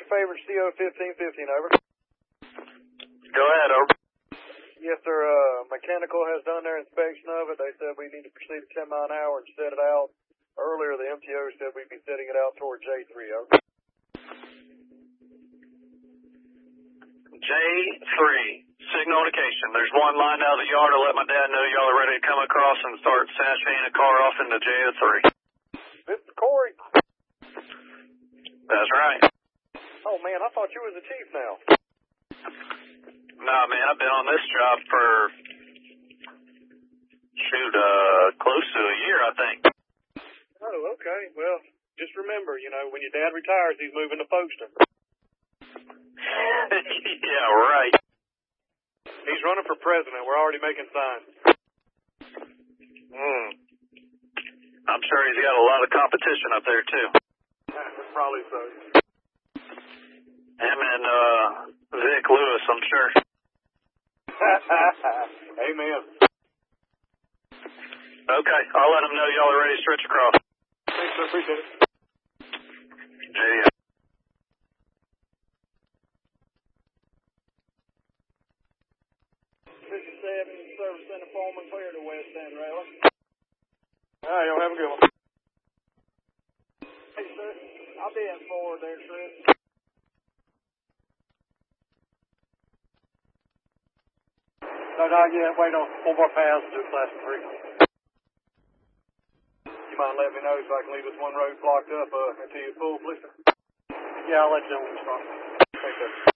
favorite CO-1515, over. Go ahead, over. Yes, sir, mechanical has done their inspection of it. They said we need to proceed at 10 miles an hour and set it out. Earlier, the MTO said we'd be setting it out toward J3, over. J3, signal indication. There's one lined out of the yard to let my dad know y'all are ready to come across and start sashaying a car off into J3. This is Corey. That's right. Oh, man, I thought you was the chief now. Nah, man, I've been on this job for, close to a year, I think. Oh, okay. Well, just remember, when your dad retires, he's moving to Folkestone. Yeah, right. He's running for president. We're already making signs. I'm sure he's got a lot of competition up there, too. Probably so. Him and, Vic Lewis, I'm sure. Amen. Okay, I'll let him know y'all are ready to stretch across. Thanks, sir. Appreciate it. Yeah. 57 Service Center Foreman clear to West End Railing. All right, y'all have a good one. Hey, sir. I'll be in forward there, Chris. No, not yet. Wait on 4 more paths to do class 3. You mind letting me know so I can leave this one road blocked up until you pull, please? Yeah, I'll let you know when you start. Thanks, sir.